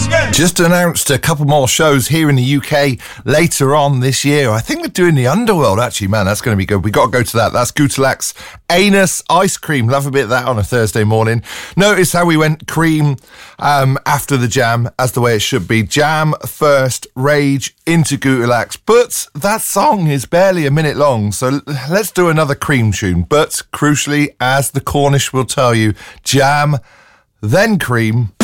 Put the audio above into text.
Just announced a couple more shows here in the UK later on this year. I think they're doing the Underworld, actually. Man, that's going to be good. We got to go to that. That's Gutalax, Anus, Ice Cream. Love a bit of that on a Thursday morning. Notice how we went Cream after the Jam, as the way it should be. Jam first, Rage into Gutalax. But that song is barely a minute long, so let's do another Cream tune. But crucially, as the Cornish will tell you, Jam, then Cream,